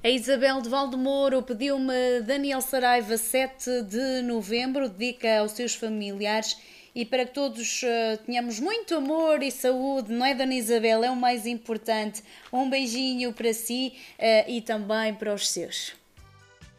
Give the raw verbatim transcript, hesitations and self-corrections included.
A Isabel de Valdemoro pediu-me Daniel Saraiva sete de novembro, dedica aos seus familiares e para que todos uh, tenhamos muito amor e saúde, não é, Dona Isabel? É o mais importante. Um beijinho para si uh, e também para os seus.